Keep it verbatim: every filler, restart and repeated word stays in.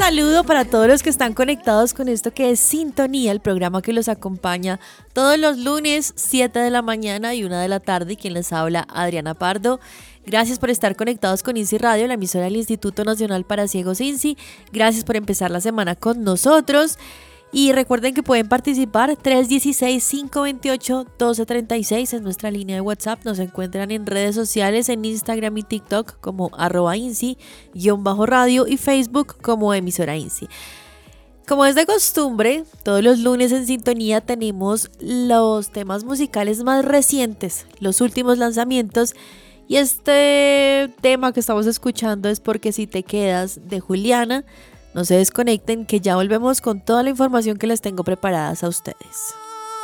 saludo para todos los que están conectados con esto que es Sintonía, el programa que los acompaña todos los lunes, siete de la mañana y una de la tarde. Y quien les habla, Adriana Pardo. Gracias por estar conectados con INSI Radio, la emisora del Instituto Nacional para Ciegos INSI. Gracias por empezar la semana con nosotros. Y recuerden que pueden participar tres uno seis, cinco dos ocho, uno dos tres seis en nuestra línea de WhatsApp. Nos encuentran en redes sociales, en Instagram y TikTok como arroba INSI, guión bajo radio y Facebook como emisora INSI. Como es de costumbre, todos los lunes en Sintonía tenemos los temas musicales más recientes, los últimos lanzamientos. Y este tema que estamos escuchando es Porque si te quedas, de Juliana. No se desconecten, que ya volvemos con toda la información que les tengo preparadas a ustedes.